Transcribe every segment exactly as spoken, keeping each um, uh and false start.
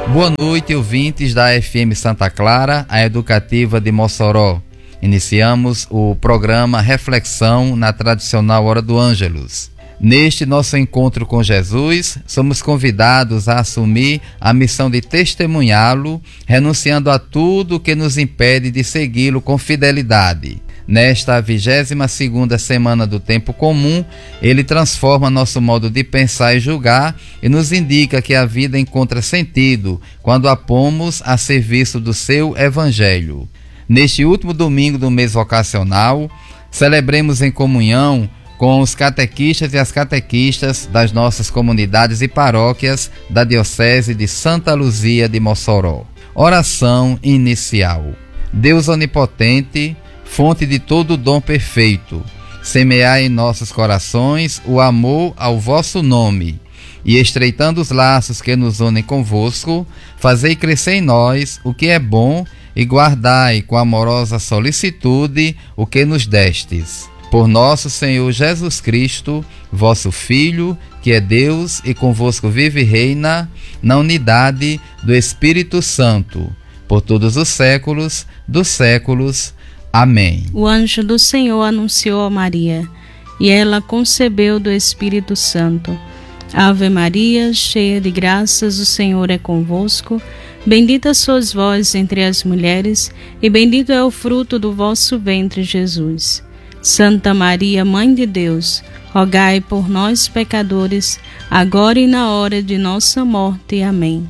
Boa noite, ouvintes da F M Santa Clara, a educativa de Mossoró. Iniciamos o programa Reflexão na tradicional Hora do Ângelus. Neste nosso encontro com Jesus, somos convidados a assumir a missão de testemunhá-lo, renunciando a tudo que nos impede de segui-lo com fidelidade. Nesta vigésima segunda semana do tempo comum, ele transforma nosso modo de pensar e julgar e nos indica que a vida encontra sentido quando a pomos a serviço do seu Evangelho. Neste último domingo do mês vocacional, celebremos em comunhão com os catequistas e as catequistas das nossas comunidades e paróquias da Diocese de Santa Luzia de Mossoró. Oração inicial. Deus onipotente, fonte de todo dom perfeito, semeai em nossos corações o amor ao vosso nome, e estreitando os laços que nos unem convosco, fazei crescer em nós o que é bom e guardai com amorosa solicitude o que nos destes. Por nosso Senhor Jesus Cristo, vosso Filho, que é Deus e convosco vive e reina, na unidade do Espírito Santo, por todos os séculos dos séculos. Amém. O anjo do Senhor anunciou a Maria, e ela concebeu do Espírito Santo. Ave Maria, cheia de graças, o Senhor é convosco. Bendita sois vós entre as mulheres, e bendito é o fruto do vosso ventre, Jesus. Santa Maria, Mãe de Deus, rogai por nós, pecadores, agora e na hora de nossa morte. Amém.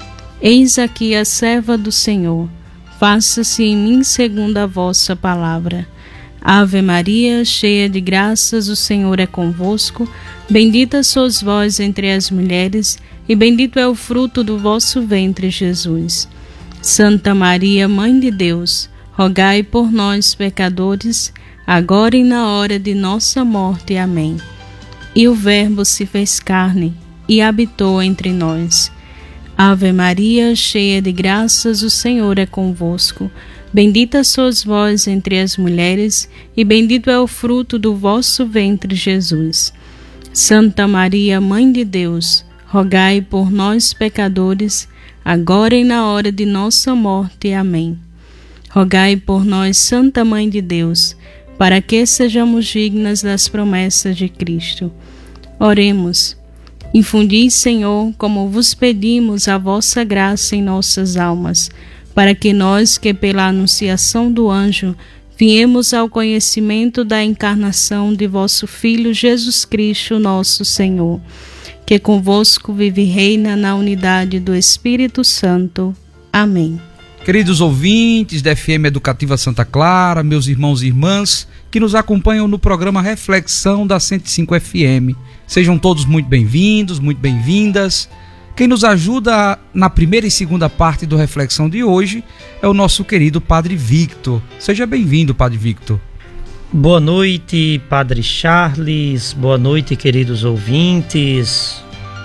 Eis aqui a serva do Senhor. Faça-se em mim segundo a vossa palavra. Ave Maria, cheia de graças, o Senhor é convosco. Bendita sois vós entre as mulheres, e bendito é o fruto do vosso ventre, Jesus. Santa Maria, Mãe de Deus, rogai por nós, pecadores, agora e na hora de nossa morte. Amém. E o Verbo se fez carne e habitou entre nós. Ave Maria, cheia de graças, o Senhor é convosco. Bendita sois vós entre as mulheres, e bendito é o fruto do vosso ventre, Jesus. Santa Maria, Mãe de Deus, rogai por nós, pecadores, agora e na hora de nossa morte. Amém. Rogai por nós, Santa Mãe de Deus, para que sejamos dignas das promessas de Cristo. Oremos. Infundi, Senhor, como vos pedimos, a vossa graça em nossas almas, para que nós, que pela anunciação do anjo, viemos ao conhecimento da encarnação de vosso Filho Jesus Cristo, nosso Senhor, que convosco vive e reina na unidade do Espírito Santo. Amém. Queridos ouvintes da F M Educativa Santa Clara, meus irmãos e irmãs que nos acompanham no programa Reflexão da cento e cinco F M, sejam todos muito bem-vindos, muito bem-vindas. Quem nos ajuda na primeira e segunda parte do Reflexão de hoje é o nosso querido Padre Victor. Seja bem-vindo, Padre Victor. Boa noite, Padre Charles. Boa noite, queridos ouvintes.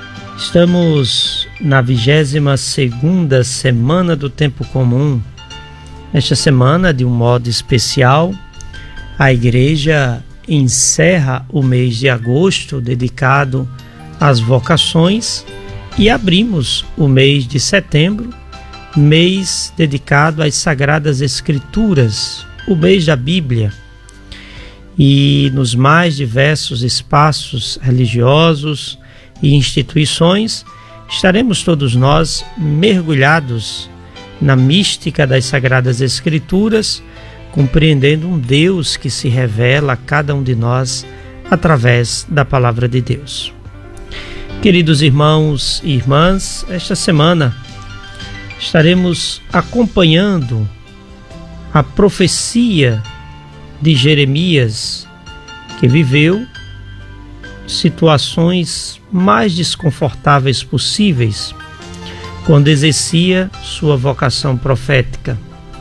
Estamos na vigésima segunda semana do tempo comum. Nesta semana, de um modo especial, a Igreja encerra o mês de agosto dedicado às vocações e abrimos o mês de setembro, mês dedicado às Sagradas Escrituras, o mês da Bíblia. E nos mais diversos espaços religiosos e instituições, estaremos todos nós mergulhados na mística das Sagradas Escrituras, compreendendo um Deus que se revela a cada um de nós através da Palavra de Deus. Queridos irmãos e irmãs, esta semana estaremos acompanhando a profecia de Jeremias, que viveu situações mais desconfortáveis possíveis quando exercia sua vocação profética.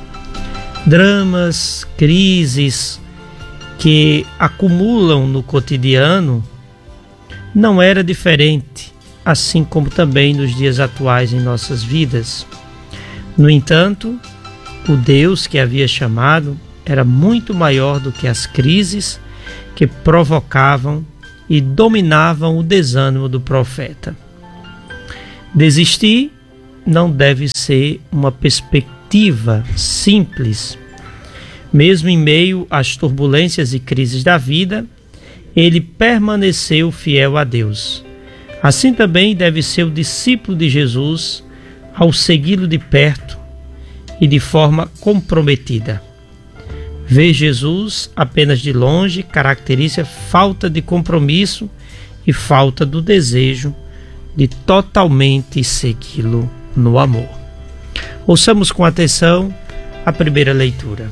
Dramas, crises que acumulam no cotidiano, não era diferente, assim como também nos dias atuais em nossas vidas. No entanto, o Deus que havia chamado era muito maior do que as crises que provocavam e dominavam o desânimo do profeta. Desistir não deve ser uma perspectiva simples. Mesmo em meio às turbulências e crises da vida, ele permaneceu fiel a Deus. Assim também deve ser o discípulo de Jesus ao segui-lo de perto e de forma comprometida. Ver Jesus apenas de longe caracteriza falta de compromisso e falta do desejo de totalmente segui-lo no amor. Ouçamos com atenção a primeira leitura.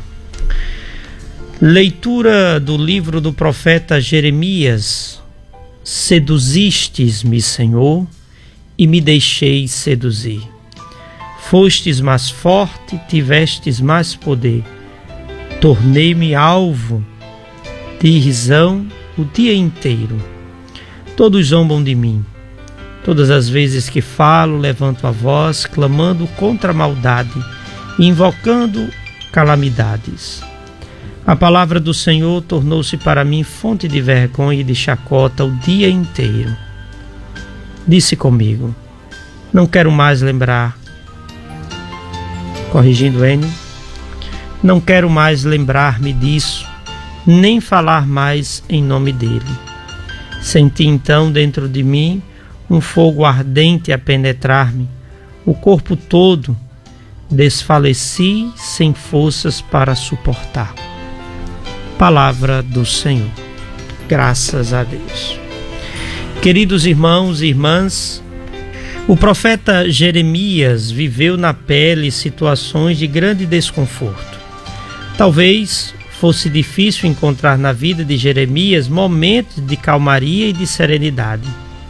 Leitura do livro do profeta Jeremias. Seduzistes-me, Senhor, e me deixei seduzir. Fostes mais forte, tivestes mais poder. Tornei-me alvo de risão o dia inteiro. Todos zombam de mim. Todas as vezes que falo, levanto a voz, clamando contra a maldade e invocando calamidades. A palavra do Senhor tornou-se para mim fonte de vergonha e de chacota o dia inteiro. Disse comigo: não quero mais lembrar. Corrigindo Enio, não quero mais lembrar-me disso, nem falar mais em nome dele. Senti então dentro de mim um fogo ardente a penetrar-me, o corpo todo. Desfaleci sem forças para suportar. Palavra do Senhor. Graças a Deus. Queridos irmãos e irmãs, o profeta Jeremias viveu na pele situações de grande desconforto. Talvez fosse difícil encontrar na vida de Jeremias momentos de calmaria e de serenidade.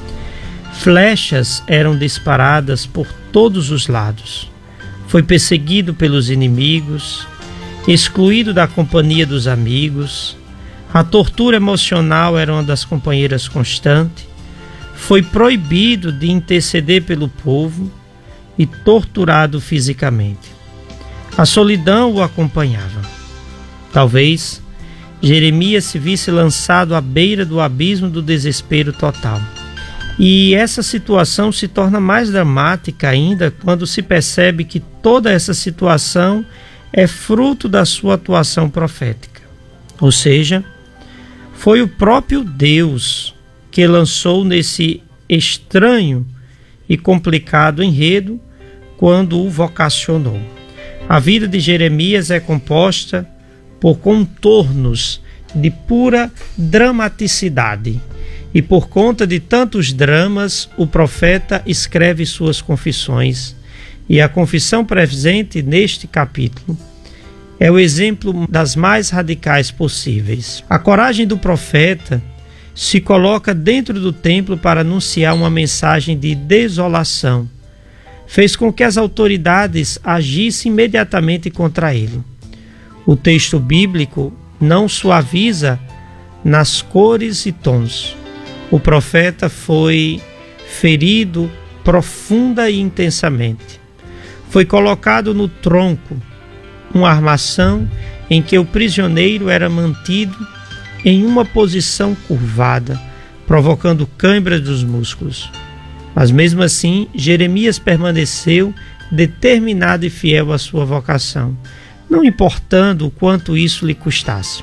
Flechas eram disparadas por todos os lados. Foi perseguido pelos inimigos, excluído da companhia dos amigos. A tortura emocional era uma das companheiras constantes. Foi proibido de interceder pelo povo e torturado fisicamente. A solidão o acompanhava. Talvez Jeremias se visse lançado à beira do abismo do desespero total. E essa situação se torna mais dramática ainda quando se percebe que toda essa situação é fruto da sua atuação profética. Ou seja, foi o próprio Deus que lançou nesse estranho e complicado enredo quando o vocacionou. A vida de Jeremias é composta por contornos de pura dramaticidade. E por conta de tantos dramas, o profeta escreve suas confissões. E a confissão presente neste capítulo é o exemplo das mais radicais possíveis. A coragem do profeta se coloca dentro do templo para anunciar uma mensagem de desolação. Fez com que as autoridades agissem imediatamente contra ele. O texto bíblico não suaviza nas cores e tons. O profeta foi ferido profunda e intensamente. Foi colocado no tronco, uma armação em que o prisioneiro era mantido em uma posição curvada, provocando câimbras dos músculos. Mas mesmo assim, Jeremias permaneceu determinado e fiel à sua vocação, não importando o quanto isso lhe custasse.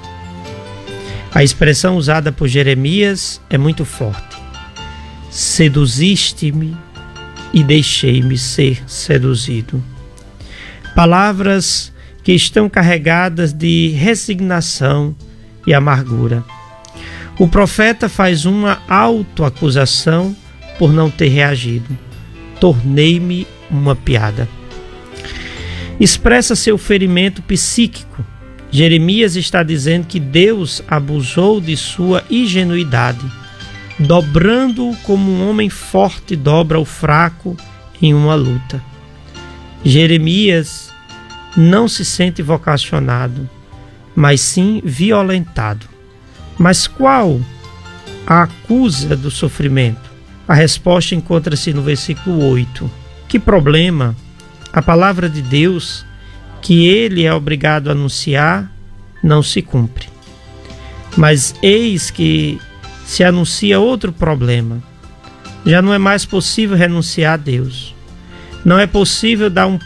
A expressão usada por Jeremias é muito forte. Seduziste-me e deixei-me ser seduzido. Palavras que estão carregadas de resignação e amargura. O profeta faz uma autoacusação por não ter reagido. Tornei-me uma piada. Expressa seu ferimento psíquico. Jeremias está dizendo que Deus abusou de sua ingenuidade, dobrando-o como um homem forte dobra o fraco em uma luta. Jeremias não se sente vocacionado, mas sim violentado. Mas qual a acusa do sofrimento? A resposta encontra-se no versículo oito. Que problema? A palavra de Deus, que ele é obrigado a anunciar, não se cumpre. Mas eis que se anuncia outro problema. Já não é mais possível renunciar a Deus. Não é possível dar um